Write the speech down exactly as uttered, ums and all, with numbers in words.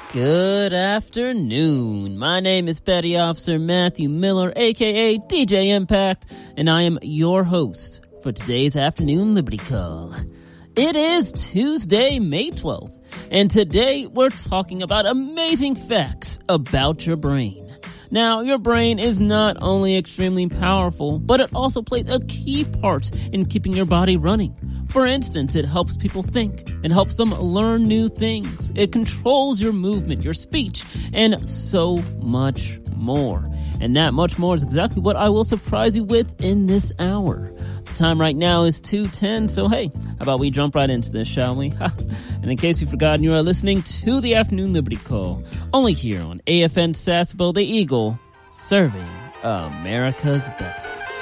Good afternoon. My name is Petty Officer Matthew Miller, aka D J Impact, and I am your host for today's afternoon Liberty Call. It is Tuesday, May twelfth, and today we're talking about amazing facts about your brain. Now, your brain is not only extremely powerful, but it also plays a key part in keeping your body running. For instance, it helps people think. It helps them learn new things. It controls your movement, your speech, and so much more. And that much more is exactly what I will surprise you with in this hour. The time right now is two ten, so hey, how about we jump right into this, shall we? And in case you've forgotten, you are listening to the Afternoon Liberty Call, only here on A F N Sassville, the Eagle, serving America's best.